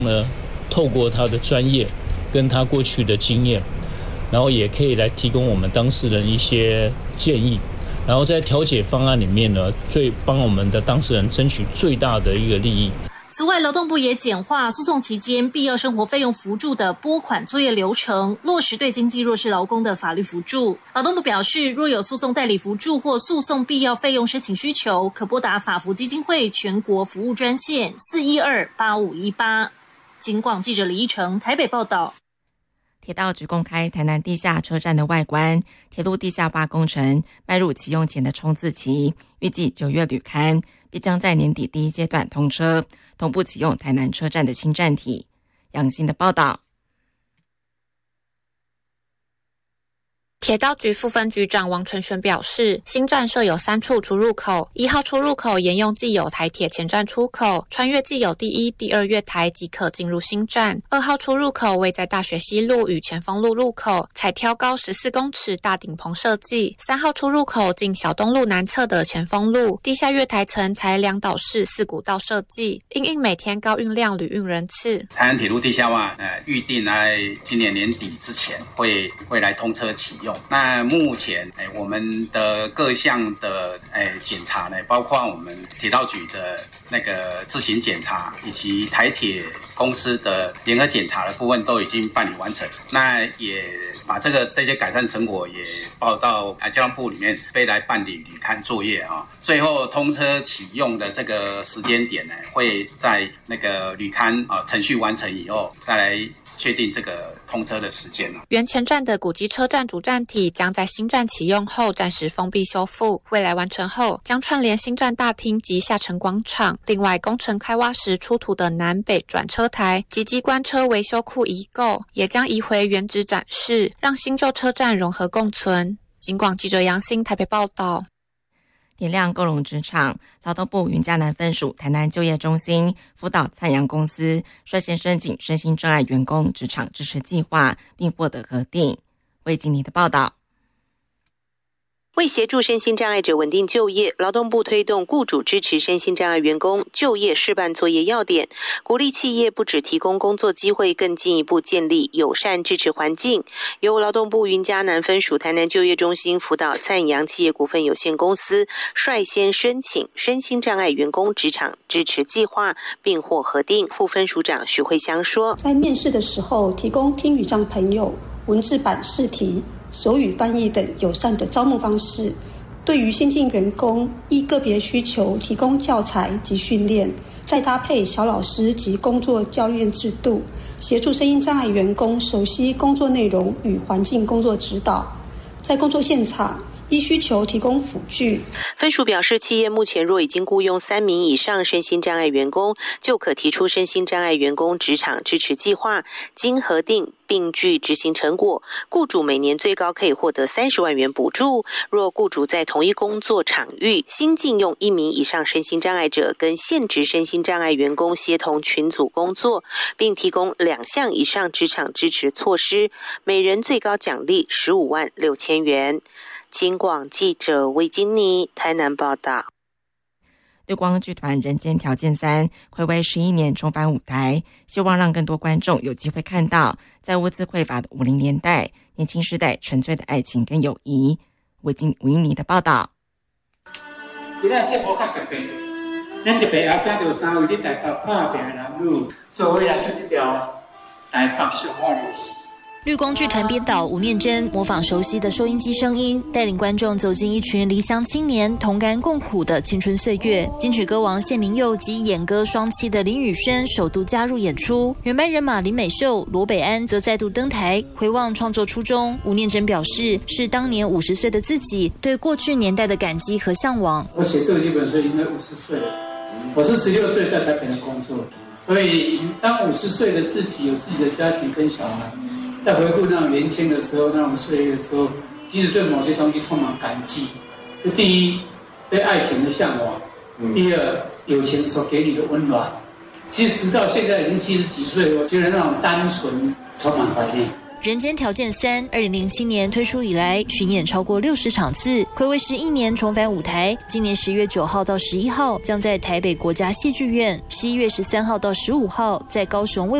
透过他的专业跟他过去的经验，然后也可以来提供我们当事人一些建议，然后在调解方案里面呢，帮我们的当事人争取最大的一个利益。 此外，劳动部也简化诉讼期间必要生活费用扶助的拨款作业流程，落实对经济弱势劳工的法律扶助。劳动部表示，若有诉讼代理扶助或诉讼必要费用申请需求，可拨打法扶基金会全国服务专线4128518。警广记者李依成台北报道。 铁道局公开台南地下车站的外观，铁路地下化工程迈入启用前的冲刺期，预计9月履勘，必将在年底第一阶段通车，同步启用台南车站的新站体。杨欣的报道。 铁道局副分局长王纯璇表示，新站设有3处出入口，1号出入口沿用既有台铁前站出口，穿越既有第1、第2月台即可进入新站。2号出入口位在大学西路与前锋路路口，采挑高14公尺大顶棚设计。3号出入口进小东路南侧的前锋路，地下月台层采2岛式4股道设计，因应每天高运量旅运人次。 台湾铁路地下化预定在今年年底之前会来通车启用。那目前我们的各项的检查呢，包括我们铁道局的那个自行检查，以及台铁公司的联合检查的部分都已经办理完成。那也把这些改善成果也报到交通部里面，被来办理履勘作业啊。最后通车启用的这个时间点呢，会在那个履勘程序完成以后再来确定这个通车的时间。 原前站的古迹车站主站体将在新站启用后暂时封闭修复，未来完成后将串联新站大厅及下城广场。另外，工程开挖时出土的南北转车台及机关车维修库遗构也将移回原址展示，让新旧车站融合共存。警广记者杨欣台北报道。 点亮共融职场，劳动部云嘉南分署台南就业中心辅导灿阳公司率先申请身心障碍员工职场支持计划，并获得核定。魏景妮的报道。 为协助身心障碍者稳定就业，劳动部推动雇主支持身心障碍员工就业示范作业要点，鼓励企业不只提供工作机会，更进一步建立友善支持环境。由劳动部云嘉南分署台南就业中心辅导灿阳企业股份有限公司率先申请身心障碍员工职场支持计划，并获核定。副分署长许慧香说， 在面试的时候提供听语障朋友文字版试题、手语翻译等友善的招募方式，对于新进员工依个别需求提供教材及训练，再搭配小老师及工作教练制度，协助身心障碍员工熟悉工作内容与环境工作指导，在工作现场依需求提供辅具。 分署表示，企业目前若已经雇佣3名以上身心障碍员工，就可提出身心障碍员工职场支持计划，经核定并具执行成果，雇主每年最高可以获得30万元补助。若雇主在同一工作场域新进用1名以上身心障碍者跟现职身心障碍员工协同群组工作，并提供2项以上职场支持措施，每人最高奖励15万6千元。警广记者魏金妮台南报道。 绿光剧团人间条件3睽违11年重返舞台，希望让更多观众有机会看到在物资匮乏的50年代年轻世代纯粹的爱情跟友谊。吴英妮的报道。 今仔节目较特别，咱特别邀请到3位你台北拍片的男女，做伙来出这条台北市花莲戏。 绿光剧团编导吴念真模仿熟悉的收音机声音，带领观众走进一群离乡青年同甘共苦的青春岁月。金曲歌王谢明佑及演歌双栖的林宇轩首度加入演出，原班人马林美秀、罗北安则再度登台。回望创作初衷，吴念真表示，是当年50岁的自己对过去年代的感激和向往。 我写这几本书应该50岁了，我是16岁在台北工作，所以当50岁的自己有自己的家庭跟小孩，在回顾那种年轻的时候，那种岁月的时候，其实对某些东西充满感激。就第一，对爱情的向往；第二，友情所给你的温暖。其实直到现在已经70几岁，我觉得那种单纯充满怀念。 人间条件3》2007年推出以来，巡演超过60场次，睽违11年重返舞台。今年10月9号到11号将在台北国家戏剧院，11月13号到15号在高雄卫